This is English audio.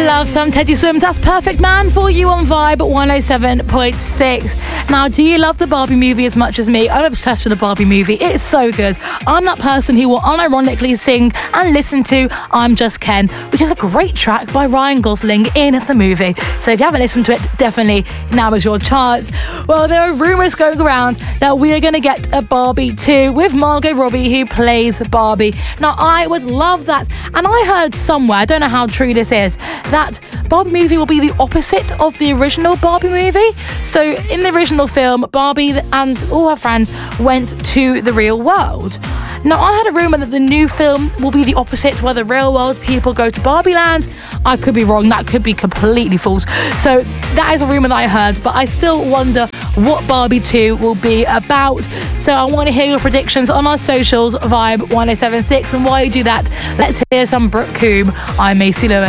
Love some Teddy Swims. That's Perfect Man for you on Vibe 107.6. Now, do you love the Barbie movie as much as me? I'm obsessed with the Barbie movie. It's so good. I'm that person who will unironically sing and listen to I'm Just Ken, which is a great track by Ryan Gosling in the movie. So if you haven't listened to it, definitely now is your chance. Well, there are rumours going around that we are going to get a Barbie 2 with Margot Robbie, who plays Barbie. Now, I would love that. And I heard somewhere, I don't know how true this is, that Barbie movie will be the opposite of the original Barbie movie. So in the original film, Barbie and all her friends went to the real world. Now, I had a rumour that the new film will be the opposite, where the real world people go to Barbie Land. I could be wrong. That could be completely false. So that is a rumour that I heard, but I still wonder what Barbie 2 will be about. So I want to hear your predictions on our socials, Vibe 1076. And while you do that, let's hear some Brooke Coombe. I'm Macy Lewis.